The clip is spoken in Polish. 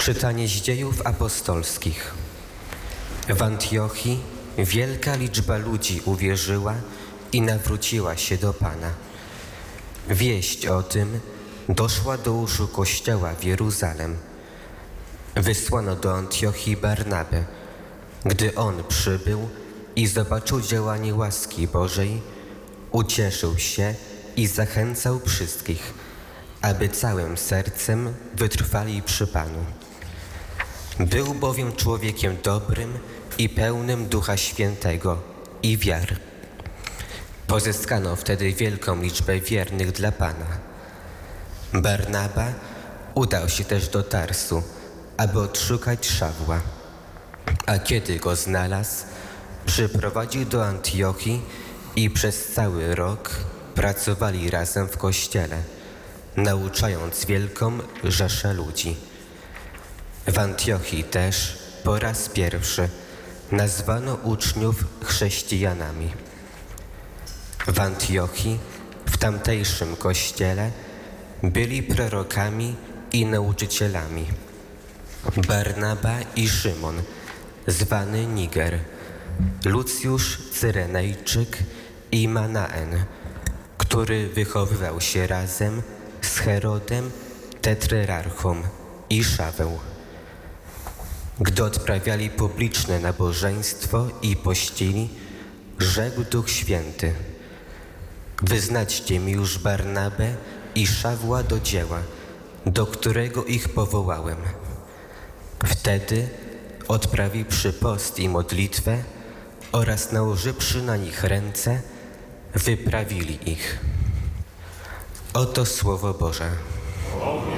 Czytanie z Dziejów Apostolskich. W Antiochii wielka liczba ludzi uwierzyła i nawróciła się do Pana. Wieść o tym doszła do uszu Kościoła w Jeruzalem. Wysłano do Antiochii Barnabę. Gdy on przybył i zobaczył działanie łaski Bożej, ucieszył się i zachęcał wszystkich, aby całym sercem wytrwali przy Panu. Był bowiem człowiekiem dobrym i pełnym Ducha Świętego i wiary. Pozyskano wtedy wielką liczbę wiernych dla Pana. Barnaba udał się też do Tarsu, aby odszukać Szawła, a kiedy go znalazł, przyprowadził do Antiochii i przez cały rok pracowali razem w kościele, nauczając wielką rzeszę ludzi. W Antiochii też po raz pierwszy nazwano uczniów chrześcijanami. W Antiochii, w tamtejszym kościele, byli prorokami i nauczycielami Barnaba i Szymon, zwany Niger, Lucjusz Cyrenejczyk i Manaen, który wychowywał się razem z Herodem Tetrarchą i Szaweł. Gdy odprawiali publiczne nabożeństwo i pościli, rzekł Duch Święty: wyznaczcie mi już Barnabę i Szawła do dzieła, do którego ich powołałem. Wtedy, odprawiwszy post i modlitwę oraz nałożywszy na nich ręce, wyprawili ich. Oto Słowo Boże.